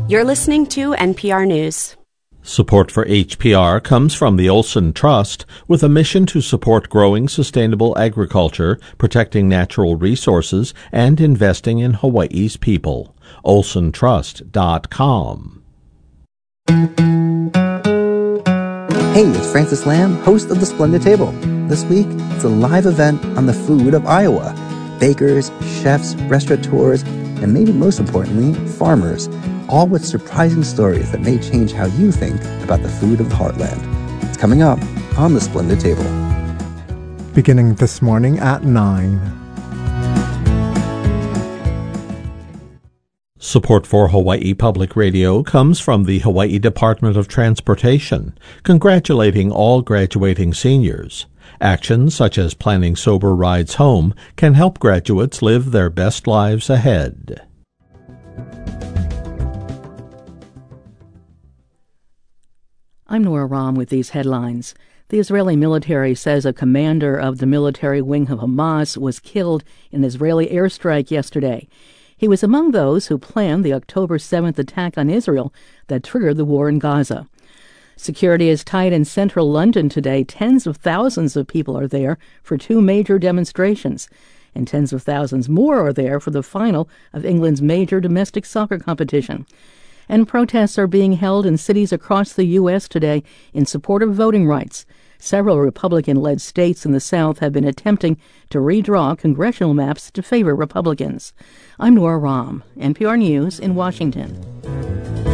You're listening to NPR News. Support for HPR comes from the Olson Trust, with a mission to support growing sustainable agriculture, protecting natural resources, and investing in Hawaii's people. olsontrust.com. Hey, it's Francis Lamb, host of The Splendid Table. This week, it's a live event on the food of Iowa. Bakers, chefs, restaurateurs, and maybe most importantly, farmers, all with surprising stories that may change how you think about the food of the heartland. It's coming up on The Splendid Table. Beginning this morning at 9. Support for Hawaii Public Radio comes from the Hawaii Department of Transportation, congratulating all graduating seniors. Actions such as planning sober rides home can help graduates live their best lives ahead. I'm Nora Rahm with these headlines. The Israeli military says a commander of the military wing of Hamas was killed in an Israeli airstrike yesterday. He was among those who planned the October 7th attack on Israel that triggered the war in Gaza. Security is tight in central London today. Tens of thousands of people are there for two major demonstrations, and tens of thousands more are there for the final of England's major domestic soccer competition. And protests are being held in cities across the U.S. today in support of voting rights. Several Republican-led states in the South have been attempting to redraw congressional maps to favor Republicans. I'm Nora Rahm, NPR News in Washington.